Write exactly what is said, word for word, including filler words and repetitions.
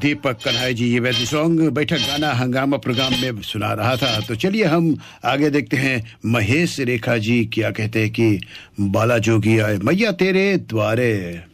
दीपक कन्हैया जी ये वैसे सॉन्ग बैठक गाना हंगामा प्रोग्राम में सुना रहा था। तो चलिए हम आगे देखते हैं महेश रेखा जी क्या कहते हैं कि बाला जोगी आए मैया तेरे द्वारे।